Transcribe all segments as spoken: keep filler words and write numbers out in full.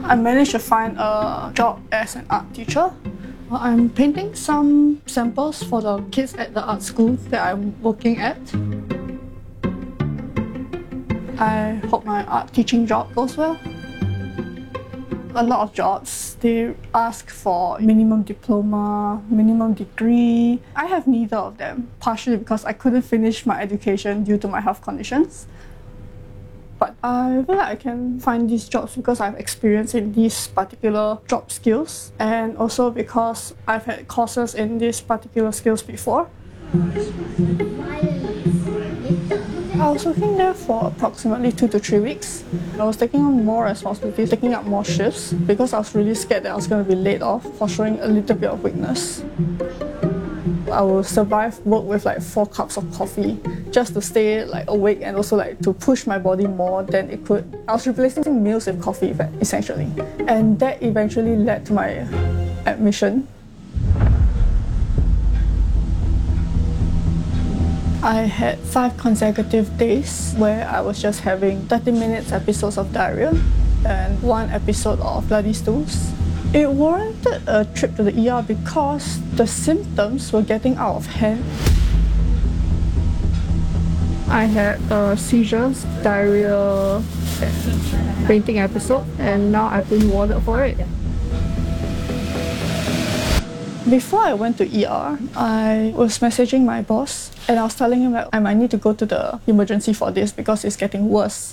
I managed to find a job as an art teacher. I'm painting some samples for the kids at the art school that I'm working at. I hope my art teaching job goes well. A lot of jobs, they ask for minimum diploma, minimum degree. I have neither of them, partially because I couldn't finish my education due to my health conditions. But I feel like I can find these jobs because I've experience in these particular job skills, and also because I've had courses in these particular skills before. I was working there for approximately two to three weeks. I was taking on more responsibilities, taking up more shifts, because I was really scared that I was going to be laid off for showing a little bit of weakness. I will survive work with like four cups of coffee just to stay like awake and also like to push my body more than it could. I was replacing meals with coffee essentially, and that eventually led to my admission. I had five consecutive days where I was just having thirty minutes episodes of diarrhea and one episode of bloody stools. It warranted a trip to the E R because the symptoms were getting out of hand. I had uh, seizures, diarrhea, and fainting episode, and now I've been warded for it. Before I went to E R, I was messaging my boss and I was telling him that I might need to go to the emergency for this because it's getting worse.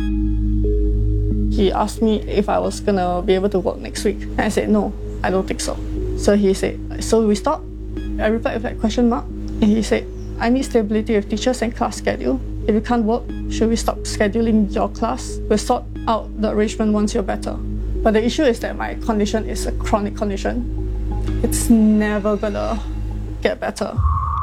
He asked me if I was gonna be able to work next week. And I said, no, I don't think so. So he said, so we stop? I replied with that question mark. And he said, I need stability with teachers and class schedule. If you can't work, should we stop scheduling your class? We'll sort out the arrangement once you're better. But the issue is that my condition is a chronic condition. It's never gonna get better.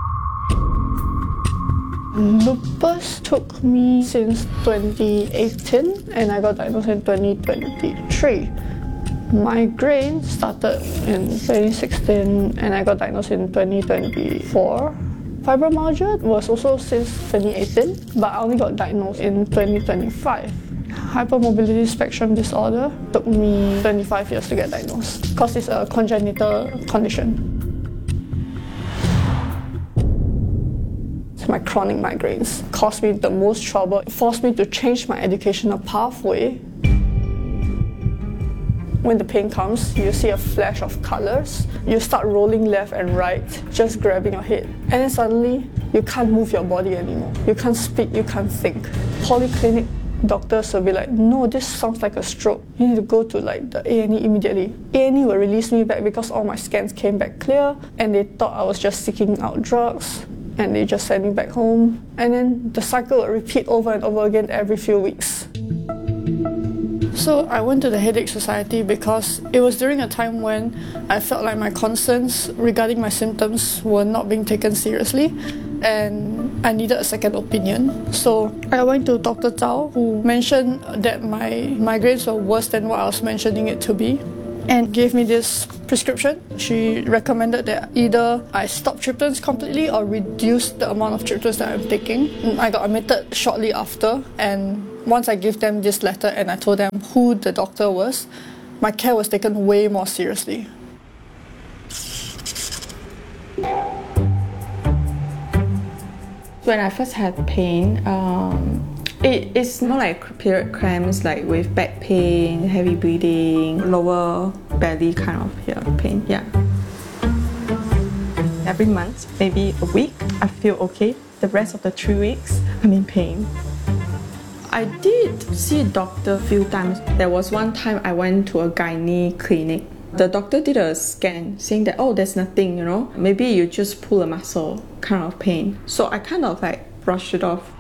Lupus took me since twenty eighteen and I got diagnosed in twenty twenty-three. Migraine started in twenty sixteen and I got diagnosed in twenty twenty-four. Fibromyalgia was also since twenty eighteen, but I only got diagnosed in twenty twenty-five. Hypermobility spectrum disorder took me twenty-five years to get diagnosed because it's a congenital condition. My chronic migraines caused me the most trouble. It forced me to change my educational pathway. When the pain comes, you see a flash of colours. You start rolling left and right, just grabbing your head. And then suddenly, you can't move your body anymore. You can't speak, you can't think. Polyclinic doctors will be like, no, this sounds like a stroke. You need to go to like the A and E immediately. A and E will release me back because all my scans came back clear and they thought I was just seeking out drugs. And they just send me back home. And then the cycle will repeat over and over again every few weeks. So I went to the Headache Society because it was during a time when I felt like my concerns regarding my symptoms were not being taken seriously and I needed a second opinion. So I went to Doctor Zhao, who mentioned that my migraines were worse than what I was mentioning it to be, and gave me this prescription. She recommended that either I stop triptans completely or reduce the amount of triptans that I'm taking. I got admitted shortly after, and once I gave them this letter and I told them who the doctor was, my care was taken way more seriously. When I first had pain, um, It, it's more like period cramps, like with back pain, heavy breathing, lower belly kind of yeah, pain, yeah. Every month, maybe a week, I feel okay. The rest of the three weeks, I'm in pain. I did see a doctor a few times. There was one time I went to a gynae clinic. The doctor did a scan saying that, oh, there's nothing, you know. Maybe you just pull a muscle kind of pain. So I kind of like brushed it off.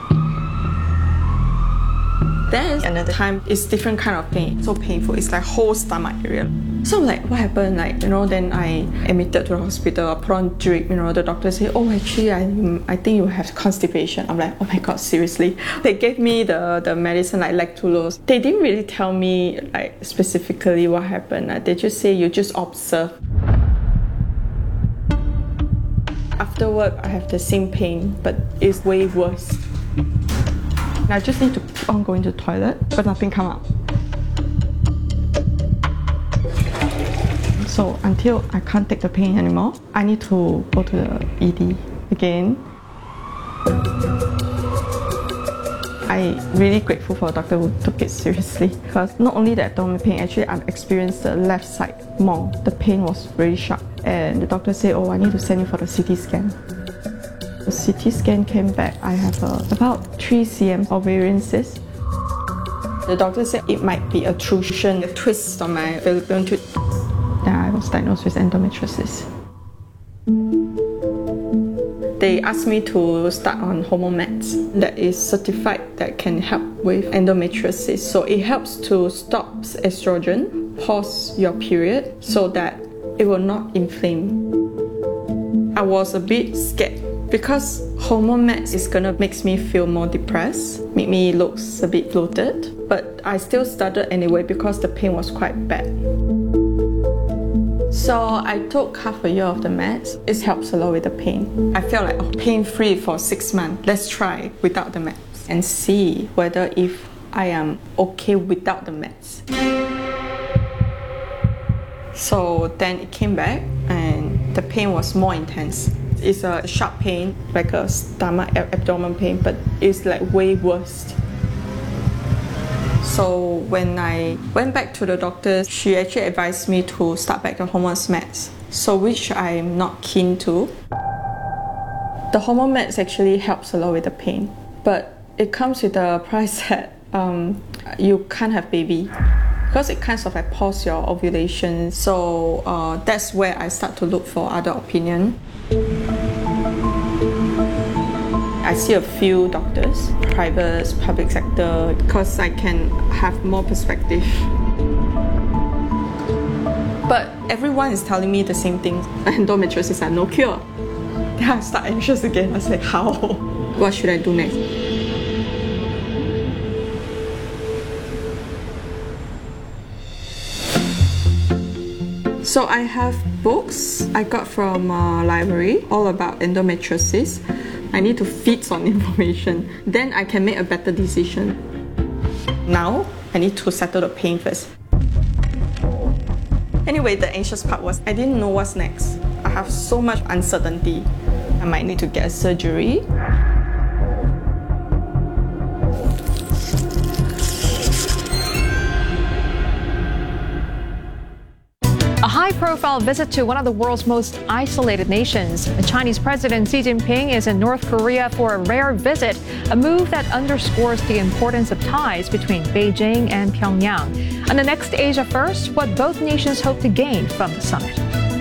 Then another time, it's different kind of pain. So painful, it's like whole stomach area. So I'm like, what happened? Like, you know, then I admitted to the hospital, I put on drip, you know, the doctor said, oh, actually, I I think you have constipation. I'm like, oh my God, seriously? They gave me the, the medicine like lactulose. They didn't really tell me like specifically what happened. Like, they just say you just observe. After work, I have the same pain, but it's way worse. I just need to keep on going to the toilet, but nothing come out. So until I can't take the pain anymore, I need to go to the E D again. I'm really grateful for a doctor who took it seriously, because not only the abdominal pain, actually I've experienced the left side more. The pain was really sharp, and the doctor said, oh, I need to send you for the C T scan. The C T scan came back, I have a, about three centimeters ovarian cyst. The doctor said it might be a protrusion, a twist on my fallopian tube. Then I was diagnosed with endometriosis. They asked me to start on hormone meds that is certified that can help with endometriosis. So it helps to stop estrogen, pause your period so that it will not inflame. I was a bit scared because hormone meds is gonna make me feel more depressed, make me look a bit bloated, but I still started anyway because the pain was quite bad. So I took half a year of the meds. It helps a lot with the pain. I felt like oh, pain-free for six months. Let's try without the meds and see whether if I am okay without the meds. So then it came back and the pain was more intense. It's a sharp pain, like a stomach abdomen pain, but it's like way worse. So when I went back to the doctor, she actually advised me to start back the hormone meds, so which I'm not keen to. The hormone meds actually helps a lot with the pain, but it comes with a price that um, you can't have baby, because it kind of like pause your ovulation. So uh, that's where I start to look for other opinion. I see a few doctors, private, public sector, because I can have more perspective. But everyone is telling me the same thing. Endometriosis are no cure. Then I start anxious again. I was like, how? What should I do next? So I have books I got from a library all about endometriosis. I need to feed on information, then I can make a better decision. Now, I need to settle the pain first. Anyway, the anxious part was I didn't know what's next. I have so much uncertainty. I might need to get a surgery. A high-profile visit to one of the world's most isolated nations. The Chinese President Xi Jinping is in North Korea for a rare visit, a move that underscores the importance of ties between Beijing and Pyongyang. On the next Asia First, what both nations hope to gain from the summit.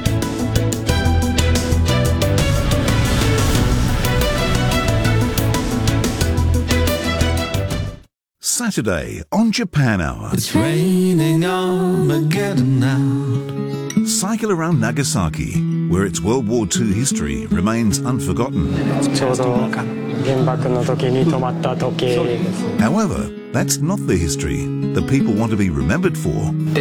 Saturday on Japan Hour. It's raining Armageddon now. Cycle around Nagasaki, where its World War Two history remains unforgotten. However, that's not the history that people want to be remembered for.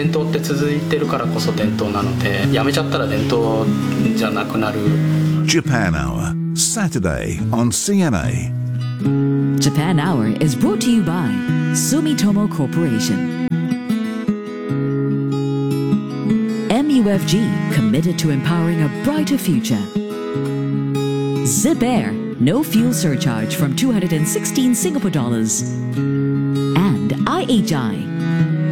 Japan Hour, Saturday on C N A. Japan Hour is brought to you by Sumitomo Corporation. M U F G, committed to empowering a brighter future. Zip Air, no fuel surcharge from two hundred sixteen Singapore dollars. And I H I,